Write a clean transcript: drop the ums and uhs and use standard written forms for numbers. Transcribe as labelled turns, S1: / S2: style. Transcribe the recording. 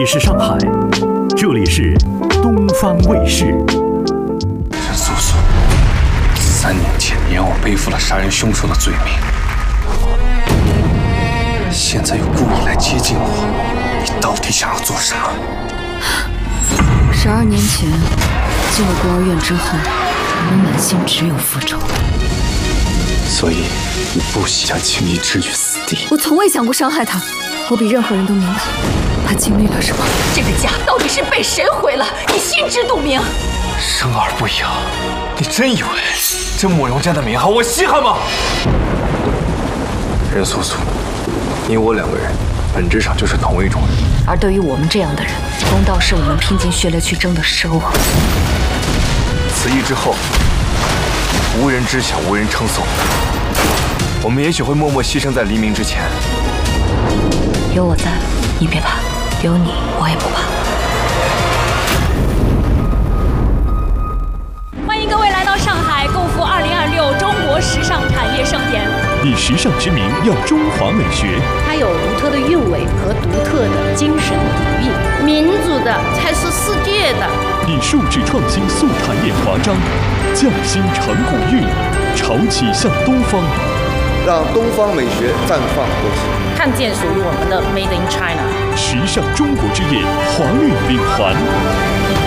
S1: 里是上海，这里是东方卫视。
S2: 任素素，3年前你让我背负了杀人凶手的罪名，现在又故意来接近我，你到底想要做啥
S3: ？12年前进了孤儿院之后，我满心只有复仇。
S2: 所以你不惜将青衣置于死地。
S3: 我从未想过伤害他，我比任何人都明白他经历了什么。
S4: 这个家到底是被谁毁了？你心知肚明。
S2: 生而不养，你真以为这慕容家的名号我稀罕吗？任素素，你我2个人本质上就是同一种人。
S4: 而对于我们这样的人，公道是我们拼尽血泪去争的奢望。
S2: 此役之后，无人知晓，无人称颂。我们也许会默默牺牲在黎明之前。
S4: 有我在，你别怕；有你，我也不怕。
S5: 欢迎各位来到上海，共赴2026中国时尚产业盛典。
S1: 以时尚之名耀中华美学，
S6: 它有独特的韵味和独特的精神底蕴。民族的才是世界的。
S1: 以数字创新塑产业华章，匠心成古韵，潮起向东方，
S7: 让东方美学绽放国际，
S6: 看见属于我们的 Made in China。
S1: 时尚中国之夜，华韵领环。